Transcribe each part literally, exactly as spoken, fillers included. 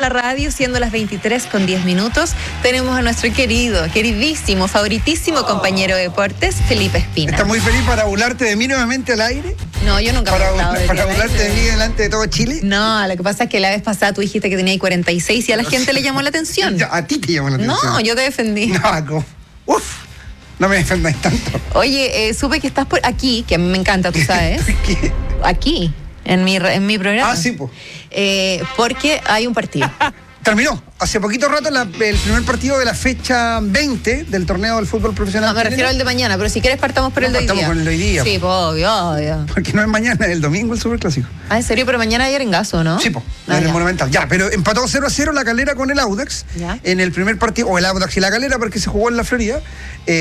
la radio, siendo las veintitrés con diez minutos. Tenemos a nuestro querido, queridísimo, favoritísimo oh. compañero de deportes, Felipe Espina. ¿Estás muy feliz para burlarte de mí nuevamente al aire? No, yo nunca para, me he burlado de Para burlarte de mí delante de todo Chile. No, lo que pasa es que la vez pasada tú dijiste que tenía cuarenta y seis y a la gente le llamó la atención. A ti te llamó la atención. No, yo te defendí. No, ¿cómo? Uf. No me defendáis tanto. Oye, eh, supe que estás por aquí, que a mí me encanta, tú sabes. ¿Qué? Aquí, en mi, en mi programa. Ah, sí, pues. Eh, porque hay un partido. Terminó. Hace poquito rato la, el primer partido de la fecha veinte del torneo del fútbol profesional. No, me refiero al de mañana, pero si quieres partamos por no, el de hoy día. Partamos con el de hoy día. Sí, pues, obvio, obvio. Porque no es mañana, es el domingo el superclásico. Ah, ¿en serio? Pero mañana hay arengazo, ¿no? Sí, pues, ah, en el ya. Monumental. Ya, pero empató cero a cero la Calera con el Audax. ¿Ya? En el primer partido, o el Audax y la Calera, porque se jugó en la Florida. Eh,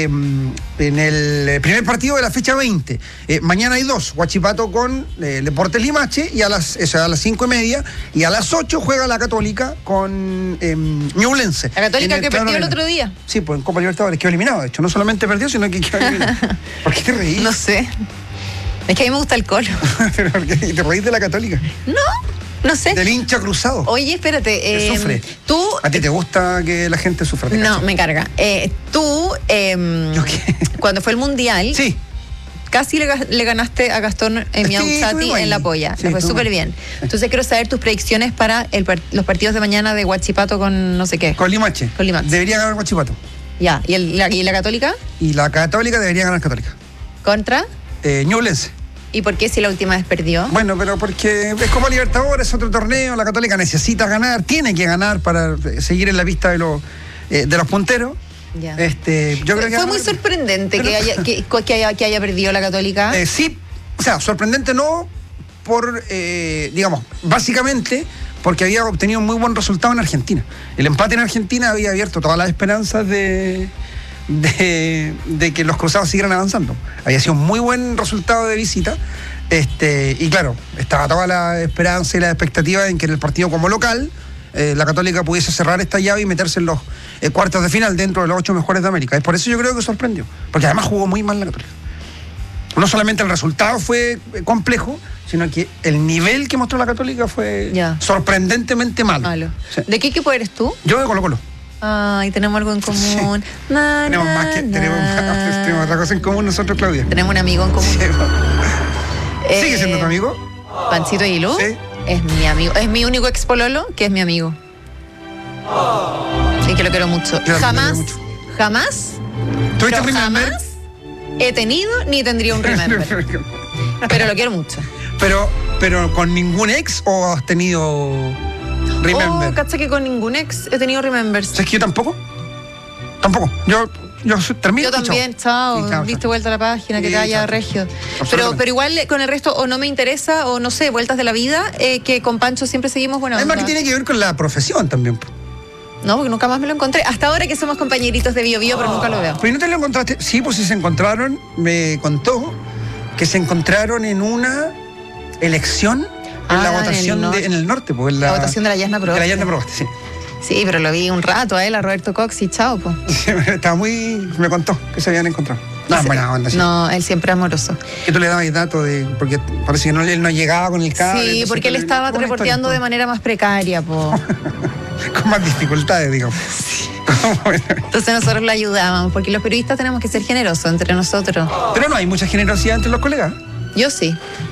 en el primer partido de la fecha veinte. Eh, mañana hay dos, Huachipato con eh, Deportes Limache, y a las, eso, a las cinco y media, y a las ocho juega la Católica con eh, Ñublense. La Católica que perdió el otro día. Sí, pues en Copa Libertadores, quedó eliminado, de hecho. No solamente perdió, sino que quedó eliminado. ¿Por qué te reís? No sé. Es que a mí me gusta el colo. ¿Pero por qué te reís de la Católica? No. No sé. Del hincha cruzado. Oye, espérate. Eh, sufre. Tú. ¿A ti te gusta que la gente sufra? No, cacho? Me carga. Eh, tú, eh, ¿Yo qué? Cuando fue el Mundial. Sí. Casi le, le ganaste a Gastón Miauchati sí, en la polla. Sí, le fue súper bien. Entonces quiero saber tus predicciones para el, los partidos de mañana de Huachipato con no sé qué. Con Limache. Con Limache. Debería ganar Huachipato. Ya. ¿Y, el, la, ¿Y la Católica? Y la Católica debería ganar Católica. ¿Contra? Eh, Ñublense. ¿Y por qué si la última vez perdió? Bueno, pero porque es Copa Libertadores, otro torneo, la Católica necesita ganar, tiene que ganar para seguir en la pista de los, eh, de los punteros. Ya. Este, yo fue creo que fue muy sorprendente pero, que, haya, que, que, haya, que haya perdido la Católica. Eh, sí, o sea, sorprendente no por, eh, digamos, básicamente porque había obtenido un muy buen resultado en Argentina. El empate en Argentina había abierto todas las esperanzas de... De, de que los cruzados siguieran avanzando. Había sido un muy buen resultado de visita, este, y claro, estaba toda la esperanza y la expectativa en que en el partido como local eh, la Católica pudiese cerrar esta llave y meterse en los eh, cuartos de final dentro de los ocho mejores de América. Es por eso yo creo que sorprendió, porque además jugó muy mal la Católica. No solamente el resultado fue complejo, sino que el nivel que mostró la Católica fue yeah. sorprendentemente malo. malo. Sí. ¿De qué equipo eres tú? Yo de Colo Colo. Ay, tenemos algo en común. Sí. Na, tenemos na, más que tenemos, na. tenemos otra cosa en común nosotros, Claudia. Tenemos un amigo en común. Sí. Eh, ¿Sigue siendo tu amigo? Pancito Aguilú. Sí. Es mi amigo. Es mi único ex pololo que es mi amigo. Sí, que lo quiero mucho. Yo jamás, mucho. jamás. ¿Tuviste un jamás he tenido ni tendría un remember. Pero lo quiero mucho. Pero, pero con ningún ex o has tenido remember? Oh, cacha que con ningún ex he tenido remembers. ¿Sabes que yo tampoco? Tampoco. Yo, yo termino. Yo también, chao. Sí, chao, Viste chao. vuelta a la página, que Sí, te haya chao. regio. Pero, pero igual con el resto o no me interesa o no sé, vueltas de la vida, eh, que con Pancho siempre seguimos buena onda. Además que tiene que ver con la profesión también. No, porque nunca más me lo encontré. Hasta ahora que somos compañeritos de Bio Bio, pero nunca lo veo. ¿Pero no te lo encontraste? Sí, pues sí se encontraron. Me contó que se encontraron en una elección en Ah, la votación en el, de, en el norte. Pues, en la, La votación de la Yasna de Proboste. la Yasna Proboste, sí. Sí, pero lo vi un rato a él, a Roberto Cox y chao, pues. Estaba muy... Me contó que se habían encontrado. No, buena onda, sí. No, él siempre amoroso. Que tú le dabas datos de... Porque parece que no, él no llegaba con el cable. Sí, porque él estaba Buena reporteando historia, de manera más precaria, pues. con más dificultades, digamos. Entonces nosotros lo ayudábamos, porque los periodistas tenemos que ser generosos entre nosotros. Pero no hay mucha generosidad entre los colegas. Yo sí.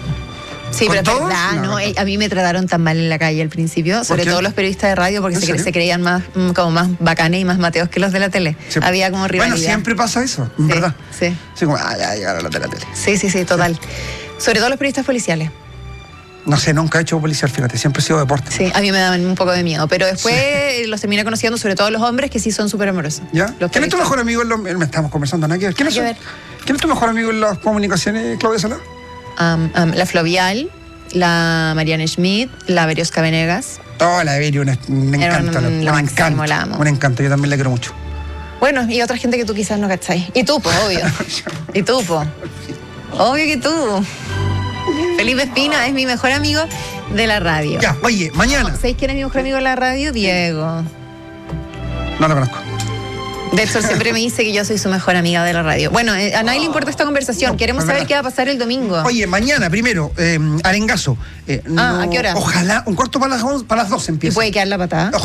Sí, ¿Con pero es todos? verdad, No, ¿no? no. A mí me trataron tan mal en la calle al principio, sobre qué? todo los periodistas de radio, porque ¿En se, serio? se creían más mm, como más bacanes y más mateos que los de la tele. Sí. Había como rivalidad. Bueno, siempre pasa eso, Sí, ¿verdad? Sí. Sí, como, ah, ya llegaron los de la tele. Sí, sí, sí, total. Sobre todo los periodistas policiales. No sé, nunca he hecho policial, fíjate, siempre he sido deporte. Sí, a mí me daban un poco de miedo, pero después sí. Los terminé conociendo, sobre todo los hombres, que sí son súper amorosos. ¿Ya? Los ¿Quién es tu periodistas. mejor amigo en los... Me estamos conversando, ¿no? ¿Quién, Nada es, que ver. ¿Quién es tu mejor amigo en las comunicaciones, Claudia Salá? Um, um, la Flavial, la Mariana Schmidt, la Berioska Venegas. Oh, la Beri, un, un Era encanto. un- Un, lo máximo, encanto. la amo. Un encanto, yo también la quiero mucho. Bueno, y otra gente que tú quizás no cacháis. Y tú, pues, obvio. Y tú, pues. Obvio que tú. Felipe Espina es mi mejor amigo de la radio. Ya, oye, mañana. ¿Sabéis quién es mi mejor amigo de la radio? Diego. No lo conozco. De hecho, él siempre me dice que yo soy su mejor amiga de la radio. Bueno, eh, a nadie le importa esta conversación. No, Queremos es saber verdad. qué va a pasar el domingo. Oye, mañana, primero, eh, arengazo. Eh, Ah, ¿a qué hora? Ojalá, un cuarto para las, once, para las dos ¿Y empieza. puede quedar la patada?